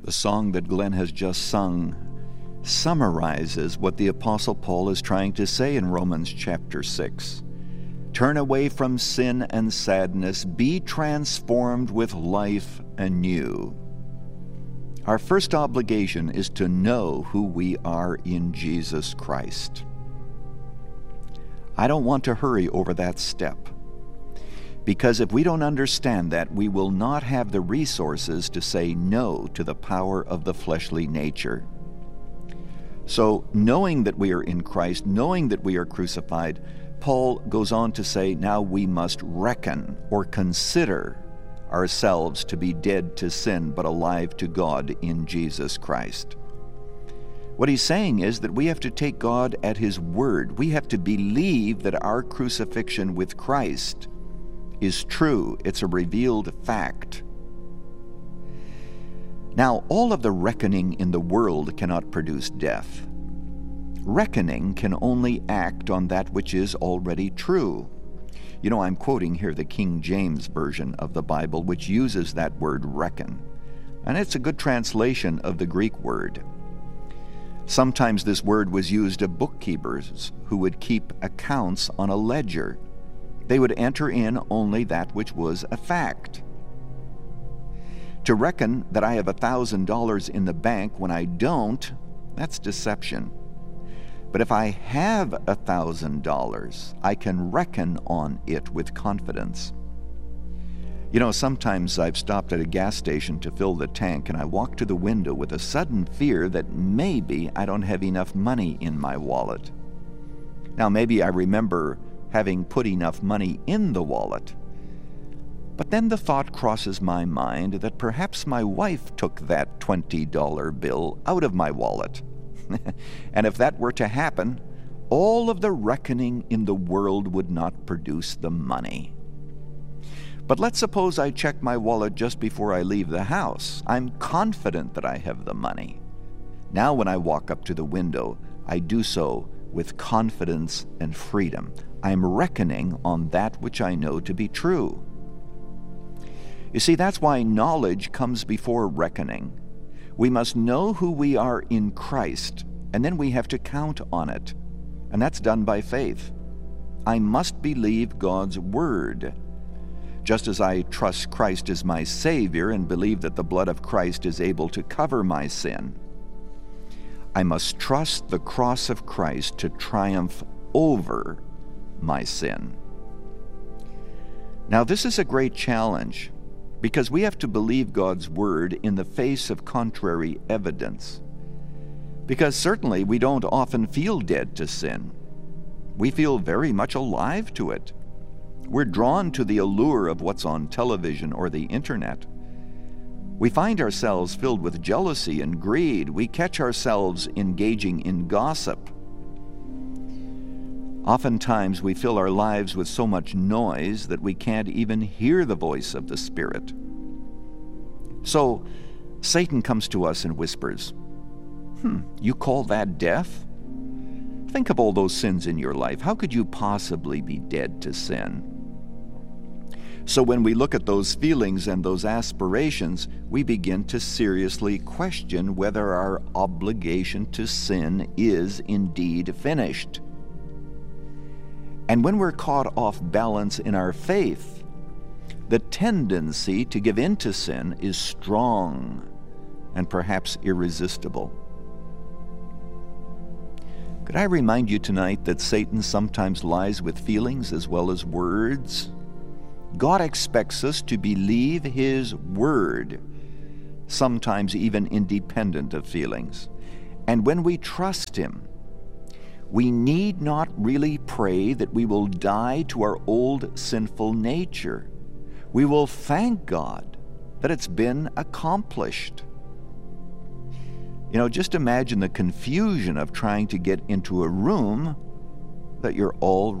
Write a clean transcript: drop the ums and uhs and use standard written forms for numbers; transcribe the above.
The song that Glenn has just sung summarizes what the Apostle Paul is trying to say in Romans chapter 6. Turn away from sin and sadness, be transformed with life anew. Our first obligation is to know who we are in Jesus Christ. I don't want to hurry over that step, because if we don't understand that, we will not have the resources to say no to the power of the fleshly nature. So, knowing that we are in Christ, knowing that we are crucified, Paul goes on to say, now we must reckon or consider ourselves to be dead to sin but alive to God in Jesus Christ. What he's saying is that we have to take God at his word. We have to believe that our crucifixion with Christ is true. It's a revealed fact. Now, all of the reckoning in the world cannot produce death. Reckoning can only act on that which is already true. You know, I'm quoting here the King James Version of the Bible, which uses that word reckon. And it's a good translation of the Greek word. Sometimes this word was used of bookkeepers who would keep accounts on a ledger. They would enter in only that which was a fact. To reckon that I have $1,000 in the bank when I don't, that's deception. But if I have $1,000, I can reckon on it with confidence. You know, sometimes I've stopped at a gas station to fill the tank, and I walk to the window with a sudden fear that maybe I don't have enough money in my wallet. Now, maybe I remember having put enough money in the wallet, but then the thought crosses my mind that perhaps my wife took that $20 bill out of my wallet. And if that were to happen, all of the reckoning in the world would not produce the money. But let's suppose I check my wallet just before I leave the house. I'm confident that I have the money. Now when I walk up to the window, I do so with confidence and freedom. I'm reckoning on that which I know to be true. You see, that's why knowledge comes before reckoning. We must know who we are in Christ, and then we have to count on it. And that's done by faith. I must believe God's word. Just as I trust Christ as my Savior and believe that the blood of Christ is able to cover my sin, I must trust the cross of Christ to triumph over my sin. Now, this is a great challenge, because we have to believe God's word in the face of contrary evidence. Because certainly we don't often feel dead to sin. We feel very much alive to it. We're drawn to the allure of what's on television or the internet. We find ourselves filled with jealousy and greed. We catch ourselves engaging in gossip. Oftentimes we fill our lives with so much noise that we can't even hear the voice of the Spirit. So Satan comes to us and whispers, you call that death? Think of all those sins in your life. How could you possibly be dead to sin? So when we look at those feelings and those aspirations, we begin to seriously question whether our obligation to sin is indeed finished. And when we're caught off balance in our faith, the tendency to give in to sin is strong and perhaps irresistible. Could I remind you tonight that Satan sometimes lies with feelings as well as words? God expects us to believe his word, sometimes even independent of feelings. And when we trust him, we need not really pray that we will die to our old sinful nature. We will thank God that it's been accomplished. You know, just imagine the confusion of trying to get into a room that you're already